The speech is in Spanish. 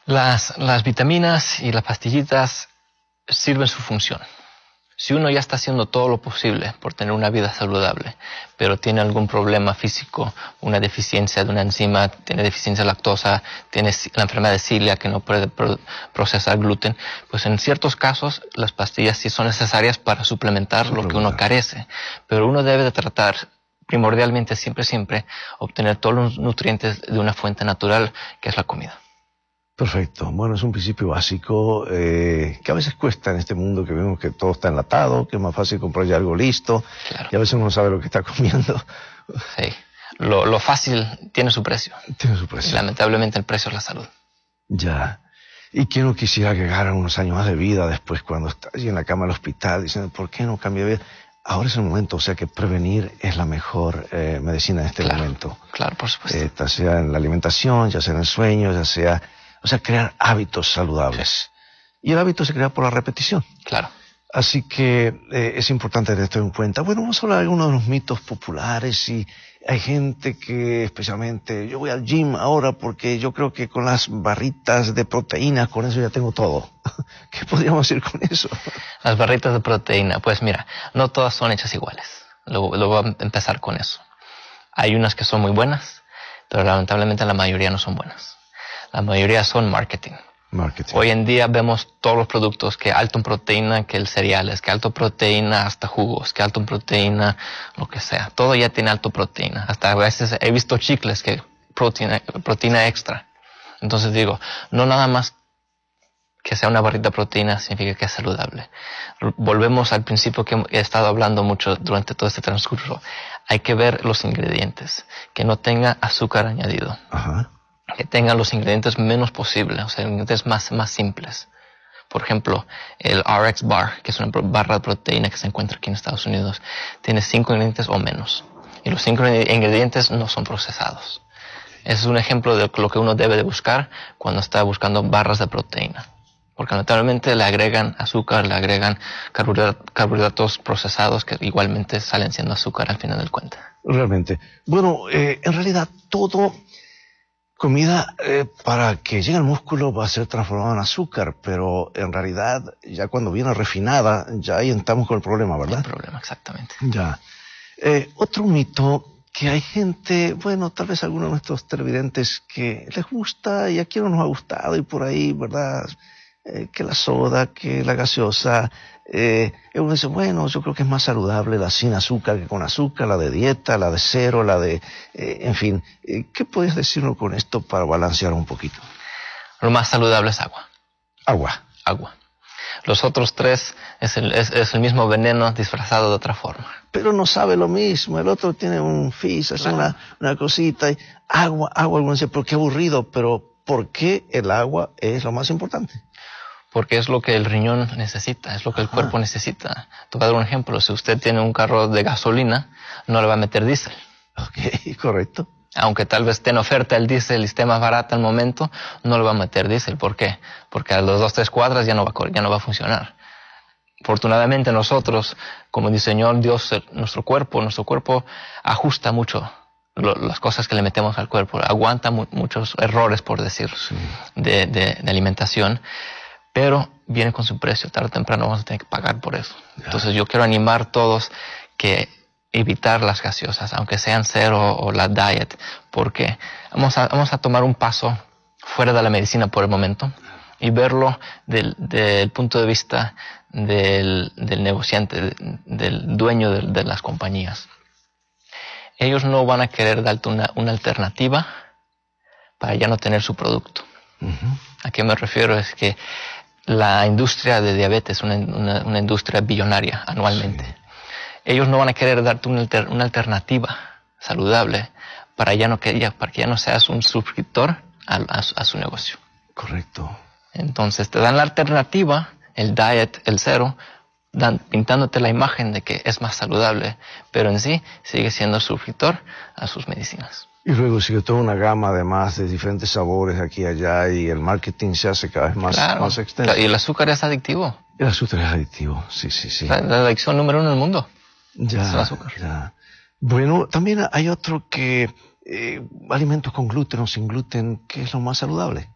Las vitaminas y las pastillitas sirven su función. Si uno ya está haciendo todo lo posible por tener una vida saludable, pero tiene algún problema físico, una deficiencia de una enzima, tiene deficiencia de lactosa, tiene la enfermedad de celiac que no puede procesar gluten, pues en ciertos casos las pastillas sí son necesarias para suplementar lo que uno carece. Pero uno debe de tratar primordialmente siempre obtener todos los nutrientes de una fuente natural que es la comida. Perfecto. Bueno, es un principio básico que a veces cuesta en este mundo, que vemos que todo está enlatado, que es más fácil comprar ya algo listo, claro. Y a veces uno no sabe lo que está comiendo. Sí. Lo fácil tiene su precio. Tiene su precio. Y lamentablemente el precio es la salud. Ya. ¿Y quién no quisiera llegar a unos años más de vida después, cuando está allí en la cama del hospital diciendo, ¿por qué no cambia de vida? Ahora es el momento, o sea que prevenir es la mejor medicina en este momento. Claro, por supuesto. Ya sea en la alimentación, ya sea en el sueño, ya sea... O sea, crear hábitos saludables. Y el hábito se crea por la repetición. Claro. Así que es importante tener esto en cuenta. Bueno, vamos a hablar de algunos de los mitos populares. Y hay gente que, especialmente, yo voy al gym ahora porque yo creo que con las barritas de proteína, con eso ya tengo todo. ¿Qué podríamos decir con eso? Las barritas de proteína, pues mira, no todas son hechas iguales. Lo voy a empezar con eso. Hay unas que son muy buenas, pero lamentablemente la mayoría no son buenas. La mayoría son marketing. Hoy en día vemos todos los productos que alto en proteína, que el cereales, que alto en proteína hasta jugos, que alto en proteína lo que sea. Todo ya tiene alto proteína. Hasta a veces he visto chicles que proteína extra. Entonces digo, no nada más que sea una barrita de proteína significa que es saludable. Volvemos al principio que he estado hablando mucho durante todo este transcurso. Hay que ver los ingredientes, que no tenga azúcar añadido. Ajá. Que tengan los ingredientes menos posibles, o sea, ingredientes más simples. Por ejemplo, el RX Bar, que es una barra de proteína que se encuentra aquí en Estados Unidos, tiene 5 ingredientes o menos. Y los 5 ingredientes no son procesados. Ese es un ejemplo de lo que uno debe de buscar cuando está buscando barras de proteína. Porque lamentablemente le agregan azúcar, le agregan carbohidratos procesados que igualmente salen siendo azúcar al final del cuenta. Realmente. Bueno, en realidad todo... Comida para que llegue al músculo va a ser transformada en azúcar, pero en realidad ya cuando viene refinada, ya ahí estamos con el problema, ¿verdad? El problema, exactamente. Ya. Otro mito, que hay gente, bueno, tal vez algunos de nuestros televidentes que les gusta y aquí no nos ha gustado y por ahí, ¿verdad? Que la soda, que la gaseosa. Uno dice, bueno, yo creo que es más saludable la sin azúcar que con azúcar, la de dieta, la de cero, la de... en fin, ¿qué puedes decirnos con esto para balancear un poquito? Lo más saludable es agua. Agua. Los otros 3 es el mismo veneno disfrazado de otra forma. Pero no sabe lo mismo. El otro tiene un fizz, hace una cosita. Y agua. Algunos dicen, ¿por qué aburrido? Pero ¿por qué el agua es lo más importante? Porque es lo que el riñón necesita, es lo que el cuerpo necesita. Te voy a dar un ejemplo. Si usted tiene un carro de gasolina, no le va a meter diésel. Ok, correcto. Aunque tal vez esté en oferta el diésel y esté más barato al momento, no le va a meter diésel. ¿Por qué? Porque a las 2-3 cuadras ya no va a funcionar. Afortunadamente nosotros, como diseñó Dios nuestro cuerpo ajusta mucho las cosas que le metemos al cuerpo, aguanta muchos errores, por decir, de alimentación. Pero viene con su precio, tarde o temprano vamos a tener que pagar por eso. Entonces yo quiero animar a todos que evitar las gaseosas, aunque sean cero o la diet, porque vamos a tomar un paso fuera de la medicina por el momento y verlo del punto de vista del negociante, del dueño de las compañías. Ellos no van a querer darte una alternativa para ya no tener su producto. ¿A qué me refiero? Es que la industria de diabetes es una industria billonaria anualmente. Sí. Ellos no van a querer darte una alternativa saludable para que ya no seas un suscriptor a su negocio. Correcto. Entonces te dan la alternativa, el diet, el cero, pintándote la imagen de que es más saludable, pero en sí sigue siendo suscriptor a sus medicinas. Y luego sigue toda una gama además de diferentes sabores aquí y allá y el marketing se hace cada vez más extenso. Y el azúcar es adictivo. El azúcar es adictivo, sí. La adicción número 1 en el mundo. Ya, es el azúcar. Ya. Bueno, también hay otro que alimentos con gluten o sin gluten, ¿qué es lo más saludable?